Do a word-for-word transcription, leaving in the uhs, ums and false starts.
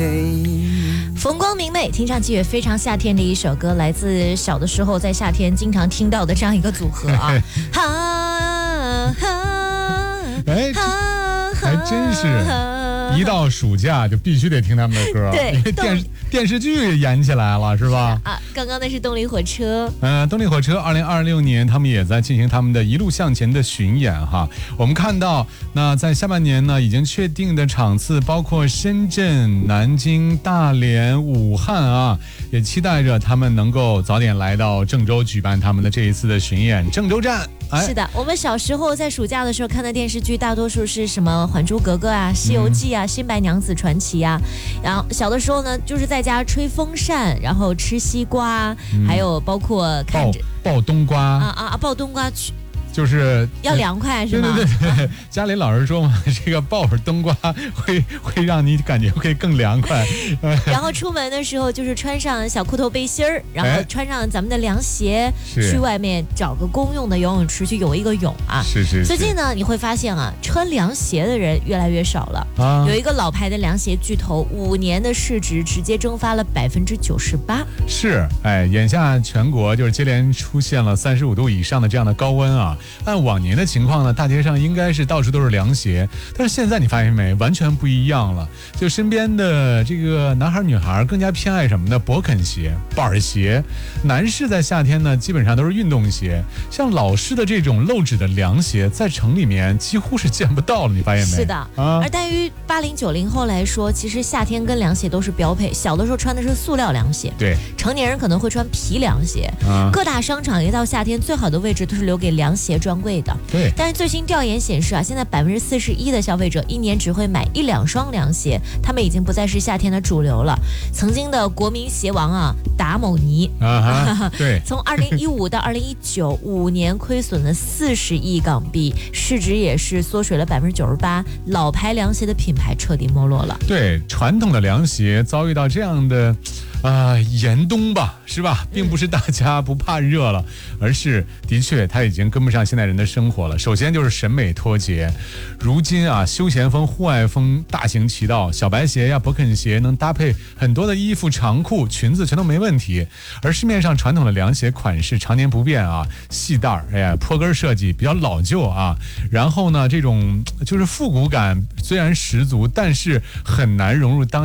风光明媚，听上去也非常夏天的一首歌，来自小的时候在夏天经常听到的这样一个组合啊。哈哈， 哎，还真是一到暑假就必须得听他们的歌， 对， 因为电视电视剧演起来了，是吧？ 啊，刚刚那是动力火车。 嗯、呃，动力火车二零二六年他们也在进行他们的一路向前的巡演哈。我们看到，那在下半年呢，已经确定的场次包括深圳、南京、大连、武汉啊，也期待着他们能够早点来到郑州举办他们的这一次的巡演。郑州站。哎、 是的，我们小时候在暑假的时候看的电视剧，大多数是什么《还珠格格》啊、《西游记》啊、嗯、《新白娘子传奇》啊。然后小的时候呢，就是在家吹风扇，然后吃西瓜，嗯、还有包括看着爆爆冬瓜啊啊啊，爆冬瓜去。 就是要凉快是吗？ 对对对对，家里老是说嘛，这个爆会冬瓜会会让你感觉会更凉快。 然后出门的时候就是穿上小裤头背心儿，然后穿上咱们的凉鞋，去外面找个公用的游泳池去游一个泳啊。 是是是。 最近呢，你会发现啊，穿凉鞋的人越来越少了。啊、有一个老牌的凉鞋巨头，五年的市值直接蒸发了百分之九十八。 是，哎，眼下全国就是接连出现了三十五度以上的这样的高温啊。按往年的情况呢，大街上应该是到处都是凉鞋，但是现在你发现没，完全不一样了。就身边的这个男孩女孩更加偏爱什么呢？勃肯鞋、板鞋。男士在夏天呢，基本上都是运动鞋。像老式的这种露趾的凉鞋，在城里面几乎是见不到了，你发现没？ 是的，啊。而对于八零九零后来说，其实夏天跟凉鞋都是标配。小的时候穿的是塑料凉鞋， 对， 成年人可能会穿皮凉鞋。啊、各大商场一到夏天，最好的位置都是留给凉鞋专柜的。 对， 但是最新调研显示啊，现在百分之四十一的消费者一年只会买一两双凉鞋，他们已经不再是夏天的主流了。曾经的国民鞋王啊，达某尼啊，对， 从二零一五到二零一九五年亏损了四十亿港币，市值也是缩水了百分之九十八，老牌凉鞋的品牌彻底没落了。 对，传统的凉鞋遭遇到这样的。啊、呃，严冬吧，是吧？并不是大家不怕热了，而是的确它已经跟不上现代人的生活了。首先就是审美脱节，如今啊，休闲风、户外风大行其道，小白鞋呀、勃肯鞋能搭配很多的衣服、长裤、裙子全都没问题。而市面上传统的凉鞋款式常年不变啊，细带儿，哎呀，坡跟设计比较老旧啊。然后呢，这种就是复古感虽然十足，但是很难融入当